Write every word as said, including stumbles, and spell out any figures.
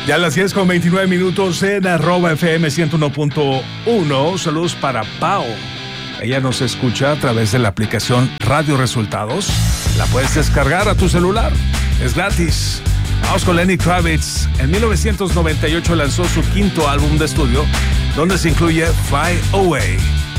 Ya a las diez con veintinueve minutos en arroba F M ciento uno punto uno. Saludos para Pau. Ella nos escucha a través de la aplicación Radio Resultados. La puedes descargar a tu celular. Es gratis. Vamos con Lenny Kravitz. En mil novecientos noventa y ocho lanzó su quinto álbum de estudio, donde se incluye Fly Away.